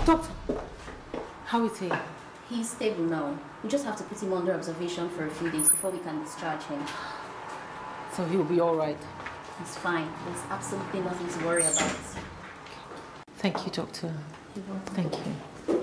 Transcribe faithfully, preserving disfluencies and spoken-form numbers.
Doctor, how is he? He's stable now. We just have to put him under observation for a few days before we can discharge him. So he'll be all right? He's fine. There's absolutely nothing to worry about. Thank you, doctor. You're welcome. Thank you.